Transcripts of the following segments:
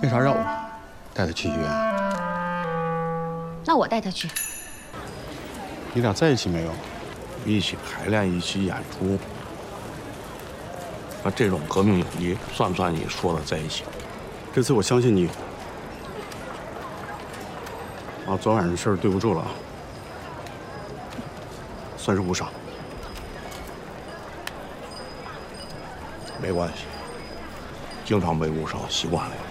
为啥让我带他去医院？ 那我带他去。 你俩在一起没有？ 一起排练，一起演出。那这种革命友谊算不算你说的在一起？ 这次我相信你。啊，昨晚上的事儿对不住了啊，算是误伤。 没关系，经常被误伤，习惯了。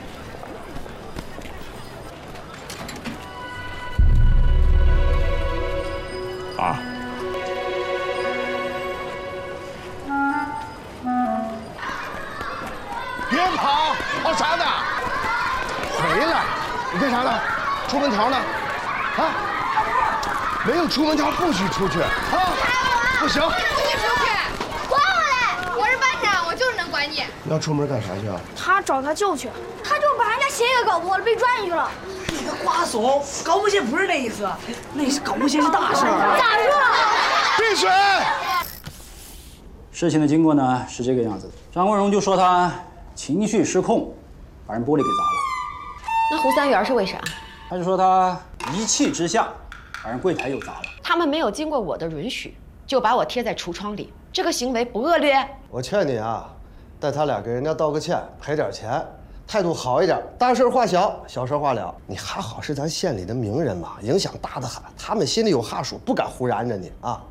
啊！ 别跑，跑啥呢？回来！你干啥呢？出门条呢？啊？没有出门条不许出去啊！不行！ 不许出去！管我嘞！我是班长，我就是能管你。 你要出门干啥去啊？ 他找他舅去，他就把人家鞋给搞破了，被抓进去了。 你个瓜怂，搞不鞋不是那意思，那是搞不鞋是大事儿。 咋说了？ 闭嘴！ 事情的经过呢是这个样子，张国荣就说他情绪失控，把人玻璃给砸了。 那胡三元是为啥？ 他就说他一气之下把人柜台又砸了。 他们没有经过我的允许，就把我贴在橱窗里，这个行为不恶劣？ 我劝你啊，带他俩给人家道个歉，赔点钱，态度好一点，大事化小，小事化了。你还好是咱县里的名人嘛，影响大的很，他们心里有哈数，不敢胡燃着你啊。